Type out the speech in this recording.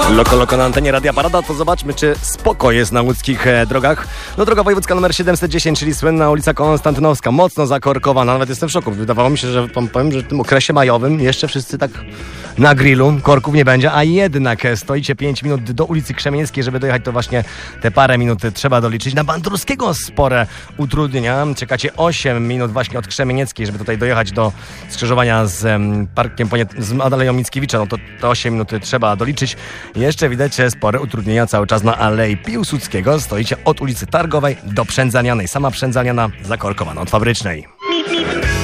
Loko na antenie Radia Parada, to zobaczmy, czy spoko jest na łódzkich drogach. No droga wojewódzka numer 710, czyli słynna ulica Konstantynowska, mocno zakorkowana. Nawet jestem w szoku. Wydawało mi się, że powiem, że w tym okresie majowym jeszcze wszyscy tak na grillu, korków nie będzie, a jednak stoicie 5 minut do ulicy Krzemińskiej, żeby dojechać, to właśnie te parę minut trzeba doliczyć. Na Bandurskiego spore utrudnienia. Czekacie 8 minut właśnie od Krzemienieckiej, żeby tutaj dojechać do skrzyżowania z parkiem z Aleją Mickiewicza. No to te 8 minut trzeba doliczyć. Jeszcze widać spore utrudnienia cały czas na Alei Piłsudskiego. Stoicie od ulicy Targowej do Przędzanianej. Sama Przędzaniana zakorkowana od Fabrycznej.